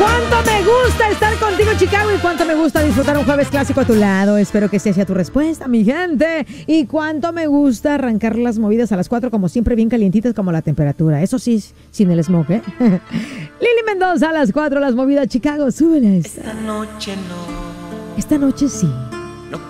¿Cuánto me gusta estar contigo, Chicago? ¿Y cuánto me gusta disfrutar un jueves clásico a tu lado? Espero que esa sea tu respuesta, mi gente. ¿Y cuánto me gusta arrancar las movidas a las 4, como siempre, bien calientitas como la temperatura? Eso sí, sin el smog, ¿eh? Lili Mendoza a las 4, las movidas, Chicago, súbeles. Esta noche no. Esta noche sí.